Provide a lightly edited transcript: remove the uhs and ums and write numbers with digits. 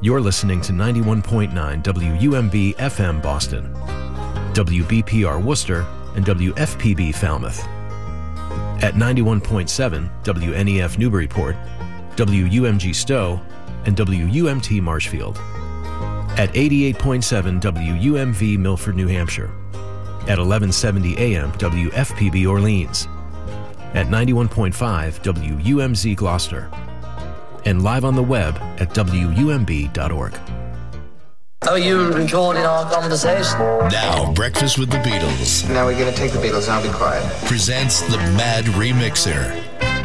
You're listening to 91.9 WUMB FM Boston, WBPR Worcester, and WFPB Falmouth. At 91.7 WNEF Newburyport, WUMG Stowe, and WUMT Marshfield. At 88.7 WUMV Milford, New Hampshire. At 1170 AM WFPB Orleans. At 91.5 WUMZ Gloucester. And live on the web at WUMB.org. Are you recording our conversation? Now, Breakfast with the Beatles. Now we're going to take the Beatles, I'll be quiet. Presents the Mad Remixer.